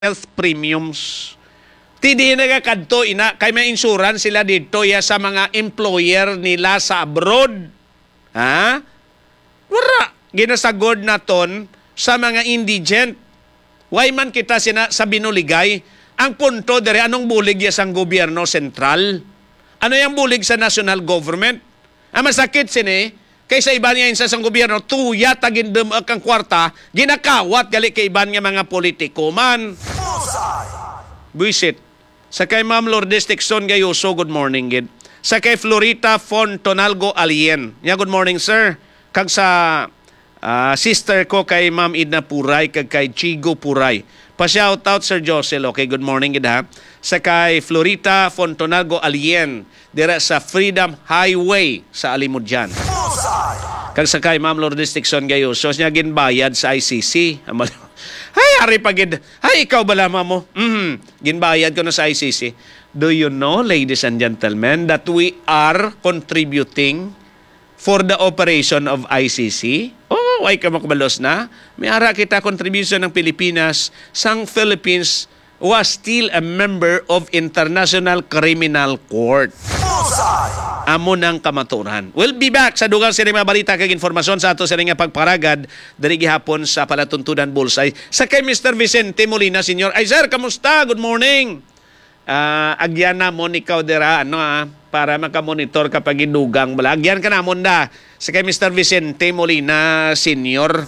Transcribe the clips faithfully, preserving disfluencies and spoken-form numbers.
health premiums. Tidi na kadto ina kay may insurance sila dito ya sa mga employer nila sa abroad. Ha? Wala ginasagod naton sa mga indigent. Why man kita sina sa binuligay? Ang punto dere anong bulig ya sang gobyerno sentral? Ano yung bulig sa national government? Ang masakit sini kaysa iban niya sa sang gobyerno tuya tagin kang kwarta ginakawat gali kay iban nga mga politiko man. Buisit. Sa kay Ma'am Lourdes Tixon Gayuso, good morning, gid. Sa kay Florita Fontonalgo Alien. Ya, good morning, sir. Kag sa uh, sister ko kay Ma'am Idna Puray, kag kay Chigo Puray. Pa-shout out, Sir Josel. Okay, good morning, gid ha. Sa kay Florita Fontonalgo Alien, dira sa Freedom Highway sa Alimudjan. Kag sa kay Ma'am Lourdes Tixon Gayuso, niya ginbayad sa I C C. Hay, hari pagid. Hay, ikaw ba lamang mo? Mm, ginbayad ko na sa I C C. Do you know, ladies and gentlemen, that we are contributing for the operation of I C C? Oh, ay ka makabalos na. May ara kita contribution ng Pilipinas. Sang Philippines was still a member of International Criminal Court. Amo ng kamaturan. We'll be back sa dugang sila mga balita kag informasyon sa ato sila nga pagparagad dari gihapon sa palatuntunan bulsay. Sa kay Mister Vicente Molina, Senior. Ay, sir, kamusta? Good morning. Uh, agyan namon ikaw dira, ano ah, para makamonitor kapag idugang bala. Agyan ka namon da. Sa kay Mister Vicente Molina, Senior.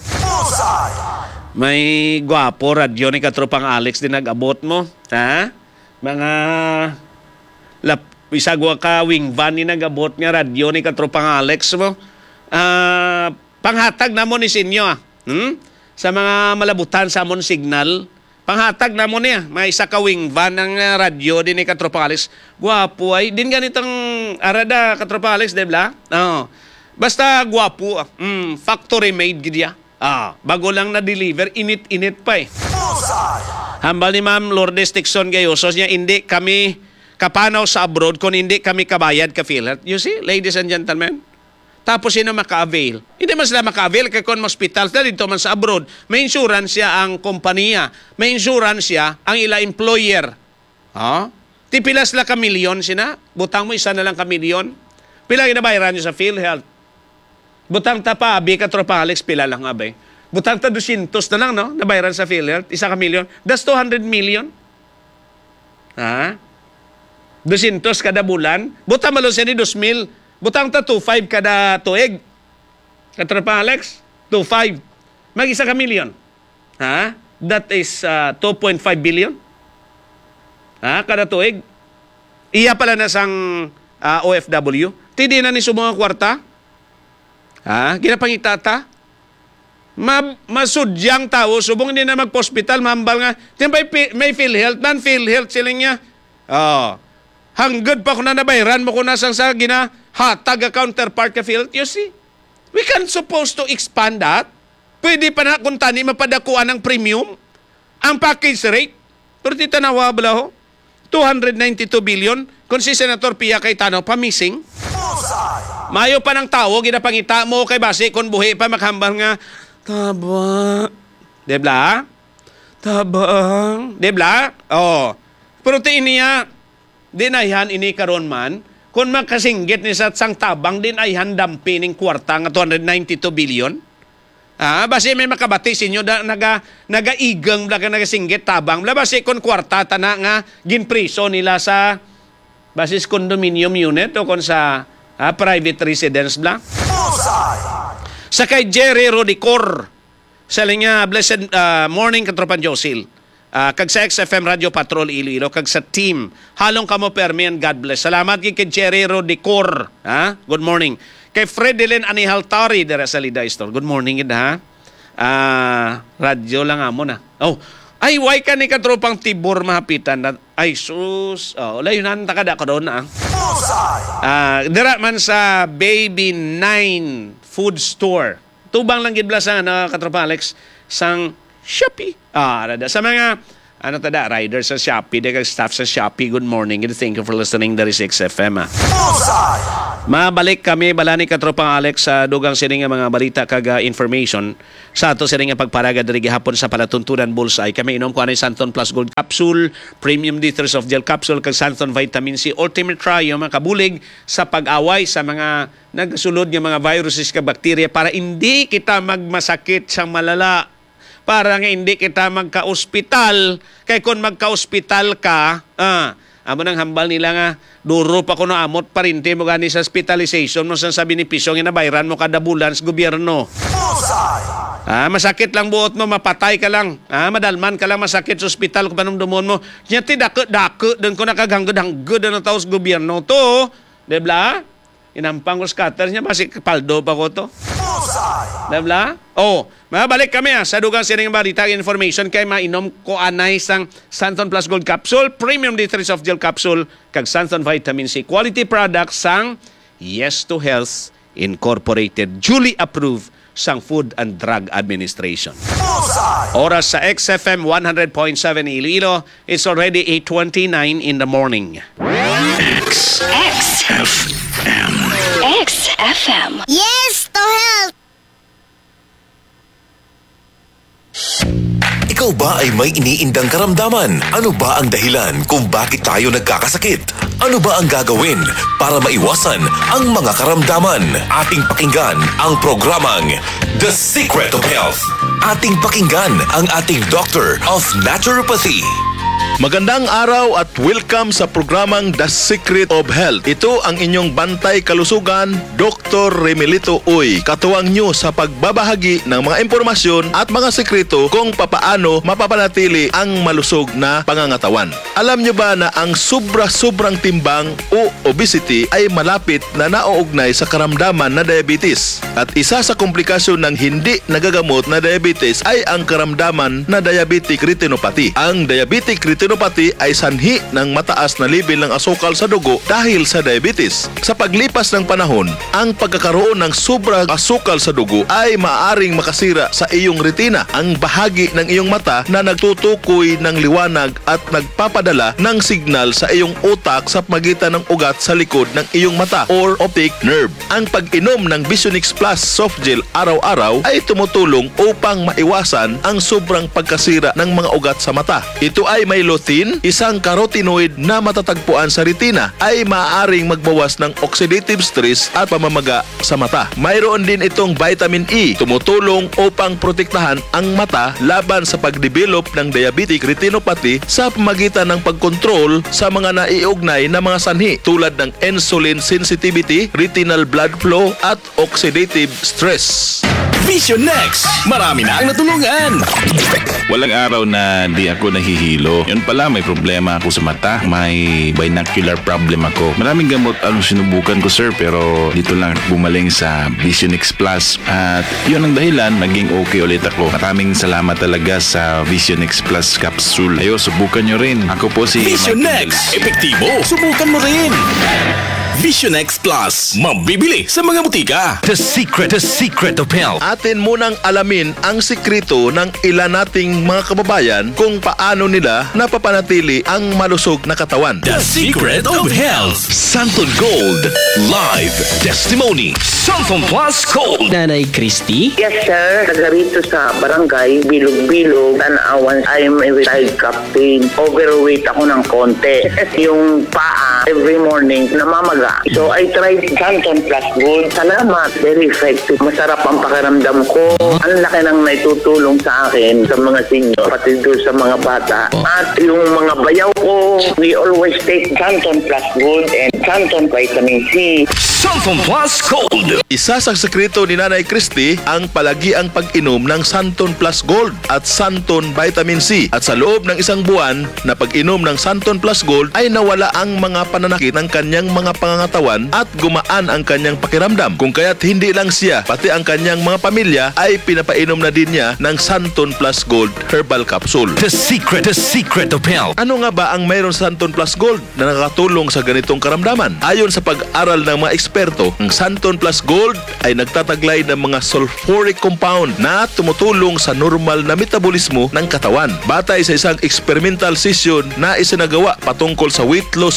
May gwapo radyo ni Katropang Alex din nag-abot mo. Ha? Mga lap isagwa ka wing van ni nagabot nga radyo ni Katropang Alex mo. Uh, panghatag na mo ni sinyo. Ah. Hmm? Sa mga malabutan sa amon signal, panghatag na mo niya. May isa ka wing van ng uh, radyo din ni Katropang Alex. Gwapo ay. Din ganitong arada Katropang Alex, debla? Oh. Basta gwapo. Ah. Mm, factory made gidya. Ah, bago lang na-deliver, init-init pa eh. Hambal ni Ma'am Lourdes Tixon Gayuso niya, hindi kami kapanaw sa abroad kung hindi kami kabayad ka PhilHealth. You see, ladies and gentlemen? Tapos sino maka-avail? Hindi man sila maka-avail kaya kung hospital na dito man sa abroad, may insurance siya ang kompanya. May insurance siya ang ila employer. Ha? Tipilas la ka milyon sina. Butang mo isa na lang ka milyon. Pila ginabayaran niyo sa PhilHealth? Butang ta pa, abi Katropang Alex, pila lang nga ba eh. Butang ta dosyentos na lang, no? Nabayaran sa PhilHealth, isa ka milyon. That's two hundred million. Ha? dosyentos kada bulan. Butang malo siya ni two mil. Butang ta two five kada tuig. Katropang Alex, two five. Mag-isa ka milyon. Ha? That is uh, two point five billion. Ha? Kada tuig. Iya pala na sang uh, O F W. Tidi na ni sumong kwarta. Ha? Ginapangitata? Ma masudyang tao, subong hindi na mag-hospital, mambal nga. May, may PhilHealth, man PhilHealth sila niya. Oh. Hanggad pa kung na nabayaran mo kung nasang sa gina, hatag a counterpart ka PhilHealth. You see? We can't supposed to expand that. Pwede pa na kung tani mapadakuan ng premium, ang package rate. Pero tita nawa bala ho? two hundred ninety-two billion. Kung si Senator Pia Cayetano pa missing. Mayo pa ng tao, ginapangita mo kay base kung buhi pa maghambal nga, taba. Debla? Tabang. Debla? Oo. Pero tiin niya, dinayhan ini karon man, kung makasinggit ni sa sang tabang, dinayhan dampining kwarta nga two hundred ninety-two billion. Ah, base may makabati sinyo da naga nagaigang naga nagasinggit tabang. Bla base kung kwarta tana nga ginpriso nila sa basis condominium unit o kung sa Ah, private residence bla. Sa kay Jerry Rodicor, sa linya blessed uh, morning Katropang Josil. Uh, kag sa X F M Radio Patrol Iloilo, kag sa team. Halong kamo permi and God bless. Salamat kay, kay Jerry Rodicor. Ha? Good morning. Kay Fredelyn Anihaltari dere sa Liday Store. Good morning gid ha. Ah, uh, radyo lang amo na. Oh, ay why ka ni Katropang Tibor mahapitan na ay sus. Oh, layunan ta kada ka doon na. Ah, uh, dira man sa Baby Nine Food Store. Tubang lang gid sa ano Katropang Alex sang Shopee. Ah, rada sa mga ano tada riders sa Shopee, de kag staff sa Shopee. Good morning. Thank you for listening to X F M. Ah. Mabalik kami balani katropang Alex sa dugang sini nga mga balita kag uh, information sa ato sini nga pagparaga diri gihapon sa palatuntunan Bullseye. Kami inom ko ani Santon Plus Gold Capsule, Premium Liters of Gel Capsule kag Santon Vitamin C Ultimate Trio mga kabulig sa pag-away sa mga nagsulod nga mga viruses kag bakterya para hindi kita magmasakit sang malala. Para nga hindi kita magka-ospital. Kay kung magka-ospital ka, ah, amo nang hambal nila nga duro pa kuno amot parinti mo gani sa hospitalization no sa sabi ni piso nga nabayran mo kada bulan sa gobyerno. Ah, masakit lang buot mo, mapatay ka lang. Ah, madalman ka lang masakit sa ospital kung panumdumon mo. Nya ti dako-dako den ko nakaganggod-hanggod na taos gobyerno to. Debla? Inampang ko scatter niya basi paldo pa ko to. Debla? Oh, mabalik kami ah, sa dugang sining balita information kay mainom ko anay sang Santon Plus Gold Capsule, Premium Liters of Gel Capsule, kag Santon Vitamin C. Quality products sang Yes to Health Incorporated, duly approved sang Food and Drug Administration. Oras sa X F M one hundred point seven Iloilo, it's already eight twenty-nine in the morning. X X F M X F M Yes to Health! Ikaw ba ay may iniindang karamdaman? Ano ba ang dahilan kung bakit tayo nagkakasakit? Ano ba ang gagawin para maiwasan ang mga karamdaman? Ating pakinggan ang programang The Secret of Health. Ating pakinggan ang ating Doctor of Naturopathy. Magandang araw at welcome sa programang The Secret of Health. Ito ang inyong bantay kalusugan, Doctor Remelito Uy. Katuwang nyo sa pagbabahagi ng mga impormasyon at mga sekreto kung papaano mapapanatili ang malusog na pangangatawan. Alam nyo ba na ang sobra-sobrang timbang o obesity ay malapit na nauugnay sa karamdaman na diabetes? At isa sa komplikasyon ng hindi nagagamot na diabetes ay ang karamdaman na diabetic retinopathy. Ang diabetic retinopathy ay sanhi ng mataas na level ng asukal sa dugo dahil sa diabetes. Sa paglipas ng panahon, ang pagkakaroon ng sobrang asukal sa dugo ay maaaring makasira sa iyong retina, ang bahagi ng iyong mata na nagtutukoy ng liwanag at nagpapadala ng signal sa iyong utak sa pagitan ng ugat sa likod ng iyong mata or optic nerve. Ang pag-inom ng Visionix Plus Soft Gel araw-araw ay tumutulong upang maiwasan ang sobrang pagkasira ng mga ugat sa mata. Ito ay may lutein, isang carotenoid na matatagpuan sa retina, ay maaaring magbawas ng oxidative stress at pamamaga sa mata. Mayroon din itong vitamin E, tumutulong upang protektahan ang mata laban sa pagdevelop ng diabetic retinopathy sa pamagitan ng pagkontrol sa mga naiugnay na mga sanhi tulad ng insulin sensitivity, retinal blood flow at oxidative stress. Vision Next! Marami na ang natulungan! Walang araw na di ako nahihilo. Yun pala, may problema ako sa mata. May binocular problem ako. Maraming gamot ang sinubukan ko, sir, pero dito lang bumaling sa Visionix Plus. At yun ang dahilan, naging okay ulit ako. Maraming salamat talaga sa Visionix Plus Capsule. Ayo, subukan nyo rin. Ako po si Vision Michael Next! Del- Epektibo! Subukan mo rin! Vision X Plus, mabibili sa mga butika. The Secret, The Secret of Health. Atin munang alamin ang sikreto ng ilan nating mga kababayan kung paano nila napapanatili ang malusog na katawan. The Secret of Health. Santon Gold Live Testimony. Santon Plus Gold. Nanay Christy? Yes, sir. Taga rito sa barangay, Bilog-Bilog, Tanawan. I'm a retired captain. Overweight ako ng konti. Yung paa, every morning, namamaga. So, I tried Santon Plus Gold. Salamat. Very effective. Masarap ang pakiramdam ko. Ang laki nang naitutulong sa akin, sa mga senior, pati doon sa mga bata. At yung mga bayaw ko, we always take Santon Plus Gold and Santon Vitamin C. Santon Plus Gold. Isa sa sekreto ni Nanay Christy ang palagi ang pag-inom ng Santon Plus Gold at Santon Vitamin C. At sa loob ng isang buwan na pag-inom ng Santon Plus Gold ay nawala ang mga pananakit ng kanyang mga pangangatawan at gumaan ang kanyang pakiramdam. Kung kaya't hindi lang siya, pati ang kanyang mga pamilya ay pinapainom na din niya ng Santon Plus Gold Herbal Capsule. The Secret, The Secret of Health. Ano nga ba ang mayroon sa Santon Plus Gold na nakakatulong sa ganitong karamdaman? Ayon sa pag-aral ng mga eksperto, ang Santon Plus Gold ay nagtataglay ng mga sulfuric compound na tumutulong sa normal na metabolismo ng katawan. Batay sa isang experimental session na isinagawa patungkol sa weight loss benefit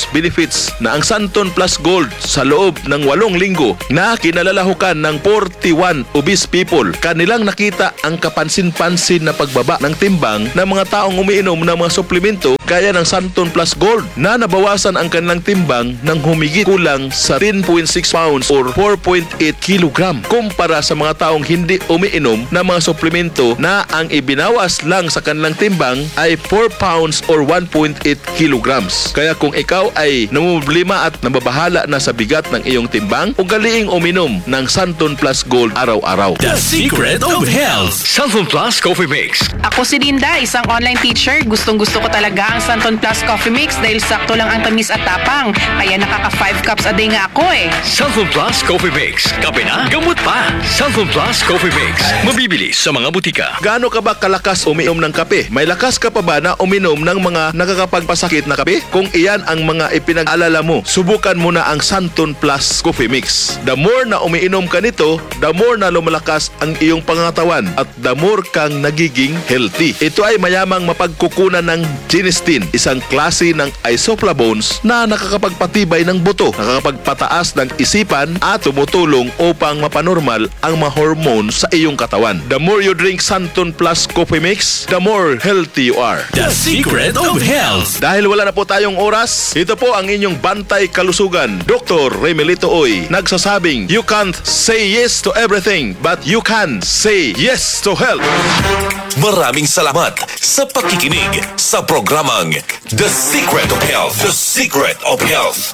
states na ang Santon Plus Gold sa loob ng walong linggo na kinalalahukan ng forty-one obese people, kanilang nakita ang kapansin-pansin na pagbaba ng timbang ng mga taong umiinom ng mga suplemento gaya ng Santon Plus Gold na nabawasan ang kanilang timbang ng humigit kulang sa ten point six pounds or four point eight kilogram kumpara sa mga taong hindi umiinom ng mga suplemento na ang ibinawas lang sa kanilang timbang ay four pounds or one point eight kilograms. Kaya kung ikaw ay namumblema at nababahala na sa bigat ng iyong timbang, ugaliing uminom ng Santon Plus Gold araw-araw. The Secret of Health. Santon Plus Coffee Mix. Ako si Linda, isang online teacher. Gustong gusto ko talaga ang Santon Plus Coffee Mix dahil sakto lang ang tamis at tapang. Kaya nakaka five cups a day nga ako eh. Santon Plus Coffee Mix. Kape na, gamot pa. Santon Plus Coffee Mix. Mabibili sa mga butika. Gaano ka ba kalakas uminom ng kape? May lakas ka pa ba na uminom ng mga nakakapagpasakit na kape? Kung iyan ang mga ipinag-alala mo, subukan mo na ang Santon Plus Coffee Mix. The more na umiinom ka nito, the more na lumalakas ang iyong pangangatawan at the more kang nagiging healthy. Ito ay mayamang mapagkukunan ng genistein, isang klase ng isoflavones na nakakapagpatibay ng buto, nakakapagpataas ng isipan at tumutulong upang mapanormal ang mga hormones sa iyong katawan. The more you drink Santon Plus Coffee Mix, the more healthy you are. The Secret of Health. Dahil wala na po tayong oras, ito po ang inyong bantay kalusugan, Doctor Remelito Oy, nagsasabing, you can't say yes to everything, but you can say yes to health. Maraming salamat sa pakikinig sa programang The Secret of Health. The Secret of Health.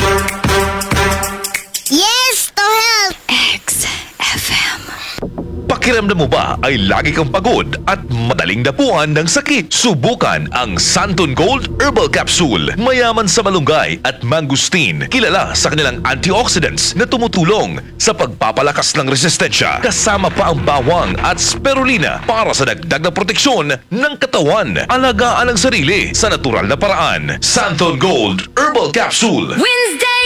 Yes to health! X F M. Pakiramdam mo ba ay lagi kang pagod at madaling dapuan ng sakit? Subukan ang Santon Gold Herbal Capsule. Mayaman sa malunggay at mangustin. Kilala sa kanilang antioxidants na tumutulong sa pagpapalakas ng resistensya. Kasama pa ang bawang at spirulina para sa dagdag na proteksyon ng katawan. Alagaan ang sarili sa natural na paraan. Santon Gold Herbal Capsule. Wednesday!